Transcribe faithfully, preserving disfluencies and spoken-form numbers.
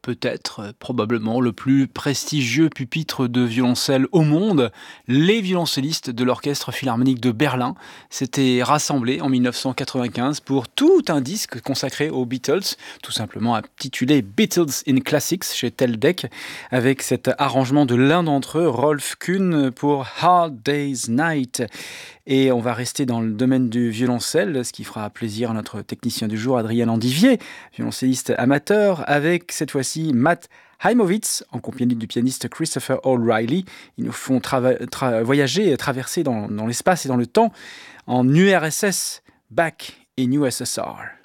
peut-être, euh, probablement, le plus prestigieux pupitre de violoncelle au monde. Les violoncellistes de l'Orchestre Philharmonique de Berlin s'étaient rassemblés en dix-neuf cent quatre-vingt-quinze pour tout un disque consacré aux Beatles, tout simplement intitulé Beatles in Classics chez Teldec, avec cet arrangement de l'un d'entre eux, Rolf Kuhn, pour Hard Day's Night. Et on va rester dans le domaine du violoncelle, ce qui fera plaisir à notre technicien du jour, Adrien Andivier, violoncelliste amateur, avec cette fois-ci Matt Heimowitz, en compagnie du pianiste Christopher O'Reilly. Ils nous font trava- tra- voyager, traverser dans, dans l'espace et dans le temps, en U R S S, back in U S S R.